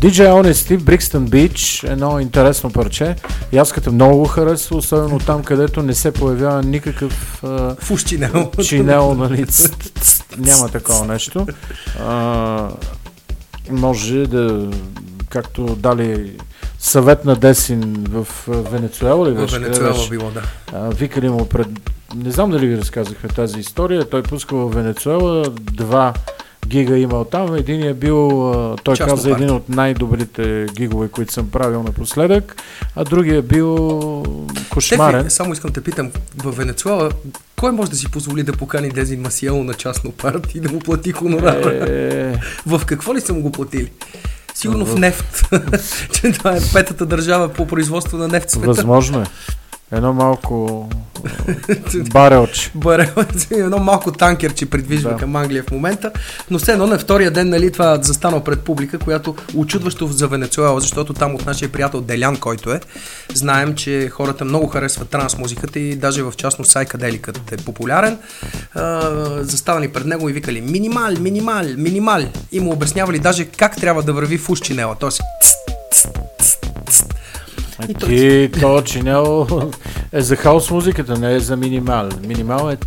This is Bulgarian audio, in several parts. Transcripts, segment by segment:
DJ Honesty, Brixton Beach, едно интересно парче. И аз като много го харесва, особено там, където не се появява никакъв чинел, нали, няма такова нещо. Може да, както дали съвет на Десин в Венецуела ли беше? В Венецуела било, да. Викали му пред... Не знам дали ви разказахме тази история. Той пускал в Венецуела, 2 гига имал там. Един е бил, той частно каза, един от най-добрите гигове, които съм правил напоследък, а другия е бил кошмарен. Стефи, само искам да питам, в Венецуела кой може да си позволи да покани Дезин Масиело на частно парти и да му плати хонорара? В какво ли са му го платили? Сигурно в нефт. Че това е петата държава по производство на нефт в света. Възможно е. Едно малко барелче. Едно малко танкерче придвижва към Англия в момента, но все едно на втория ден, нали, това застанал пред публика, която очудващо за Венецуела, защото там от нашия приятел Делян, който е, знаем, че хората много харесват транс музиката и даже в частност сайкаделикът е популярен. Заставани пред него и викали минимал и му обяснявали даже как трябва да върви в ушчинела, т.е. То чинел е за хаос музиката, не е за минимал. Минимал е...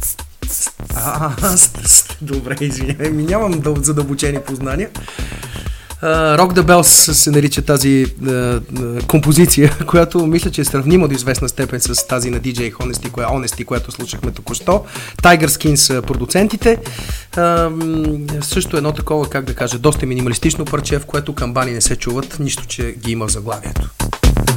Добре, извинявай, нямам задълбочени познания. Rock the Bells се нарича тази композиция, която мисля, че е сравнима до известна степен с тази на DJ Honesty, която слушахме току-що. Tiger Skin са продуцентите. Също едно такова, как да кажа, доста минималистично парче, в което камбани не се чуват, нищо, че ги има в заглавието.